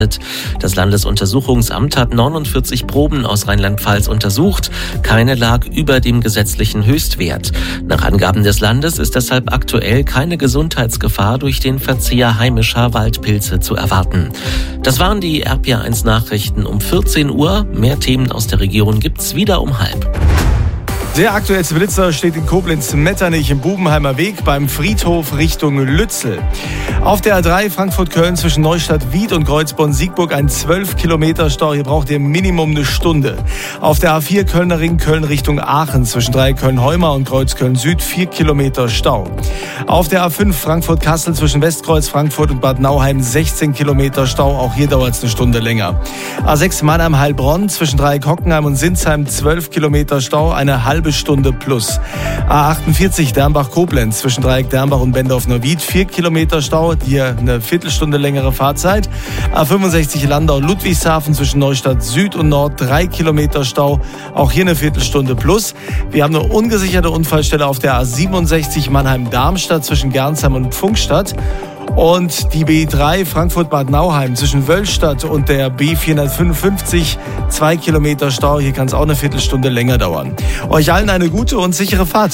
Das Landesuntersuchungsamt hat 49 Proben aus Rheinland-Pfalz untersucht. Keine lag über dem gesetzlichen Höchstwert. Nach Angaben des Landes ist deshalb aktuell keine Gesundheitsgefahr durch den Verzehr heimischer Waldpilze zu erwarten. Das waren die RPA1 Nachrichten um 14 Uhr. Mehr Themen aus der Region gibt's wieder um 12:30. Der aktuellste Blitzer steht in Koblenz-Metternich im Bubenheimer Weg beim Friedhof Richtung Lützel. Auf der A3 Frankfurt-Köln zwischen Neustadt-Wied und Kreuzborn-Siegburg ein 12 Kilometer Stau. Hier braucht ihr Minimum eine Stunde. Auf der A4 Kölner Ring Köln Richtung Aachen zwischen Köln-Heumar und Kreuz-Köln-Süd 4 Kilometer Stau. Auf der A5 Frankfurt-Kassel zwischen Westkreuz Frankfurt und Bad Nauheim 16 Kilometer Stau. Auch hier dauert es eine Stunde länger. A6 Mannheim-Heilbronn zwischen Hockenheim und Sinsheim 12 Kilometer Stau, eine halbe Stunde plus. A48 Dernbach-Koblenz zwischen Dernbach und Bendorf-Neuwied 4 Kilometer Stau, hier eine Viertelstunde längere Fahrzeit. A65 Landau-Ludwigshafen zwischen Neustadt Süd und Nord 3 Kilometer Stau, auch hier eine Viertelstunde plus. Wir haben eine ungesicherte Unfallstelle auf der A67 Mannheim-Darmstadt zwischen Gernsheim und Pfungstadt. Und die B3 Frankfurt-Bad Nauheim zwischen Wöllstadt und der B455 2 Kilometer Stau. Hier kann es auch eine Viertelstunde länger dauern. Euch allen eine gute und sichere Fahrt.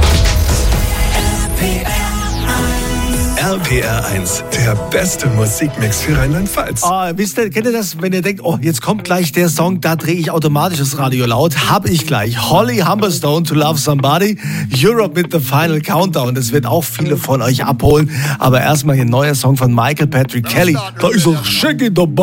RPR1, der beste Musikmix für Rheinland-Pfalz. Kennt ihr das, wenn ihr denkt, jetzt kommt gleich der Song, da drehe ich automatisch das Radio laut. Hab ich gleich. Holly Humberstone, To Love Somebody, Europe mit The Final Countdown. Das wird auch viele von euch abholen. Aber erstmal hier ein neuer Song von Michael Patrick Kelly. Da ist auch Shaggy dabei.